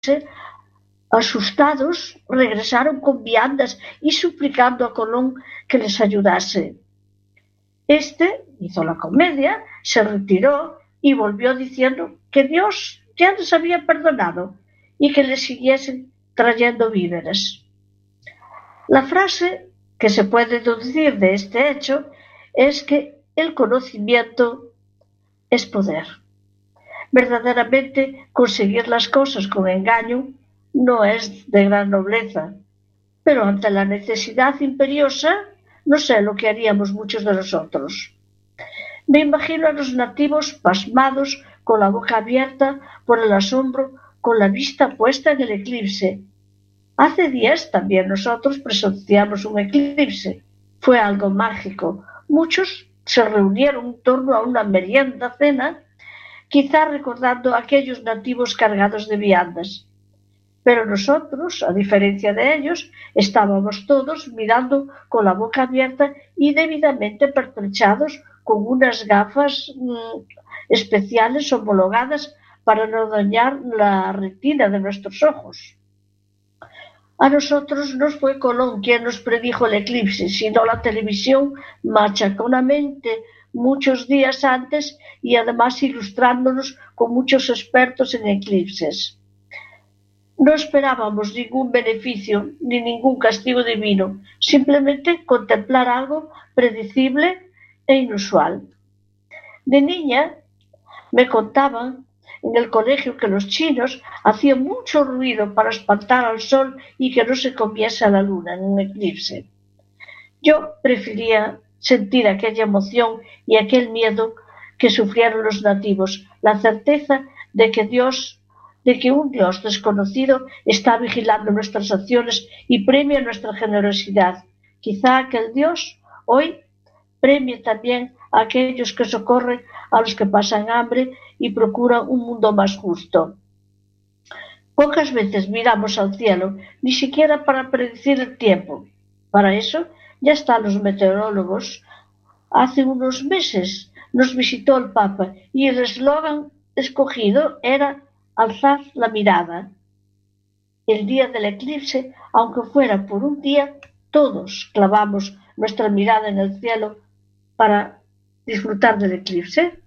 asustados, regresaron con viandas y suplicando a Colón que les ayudase. Este hizo la comedia, se retiró y volvió diciendo que Dios ya les había perdonado y que les siguiesen trayendo víveres. La frase que se puede deducir de este hecho es que el conocimiento es poder. Verdaderamente, conseguir las cosas con engaño no es de gran nobleza, pero ante la necesidad imperiosa, no sé lo que haríamos muchos de nosotros. Me imagino a los nativos pasmados, con la boca abierta por el asombro, con la vista puesta en el eclipse. Hace días también nosotros presenciamos un eclipse. Fue algo mágico. Muchos se reunieron en torno a una merienda cena, quizá recordando a aquellos nativos cargados de viandas. Pero nosotros, a diferencia de ellos, estábamos todos mirando con la boca abierta y debidamente pertrechados con unas gafas especiales homologadas para no dañar la retina de nuestros ojos. A nosotros no fue Colón quien nos predijo el eclipse, sino la televisión machaconamente muchos días antes y además ilustrándonos con muchos expertos en eclipses. No esperábamos ningún beneficio ni ningún castigo divino, simplemente contemplar algo predecible e inusual. De niña me contaban en el colegio que los chinos hacían mucho ruido para espantar al sol y que no se comiese a la luna en un eclipse. Yo prefería sentir aquella emoción y aquel miedo que sufrieron los nativos, la certeza de que un Dios desconocido está vigilando nuestras acciones y premia nuestra generosidad. Quizá aquel Dios hoy premie también a aquellos que socorren a los que pasan hambre y procuran un mundo más justo. Pocas veces miramos al cielo, ni siquiera para predecir el tiempo. Para eso ya están los meteorólogos. Hace unos meses nos visitó el Papa y el eslogan escogido era alzar la mirada. El día del eclipse, aunque fuera por un día, todos clavamos nuestra mirada en el cielo para disfrutar del eclipse.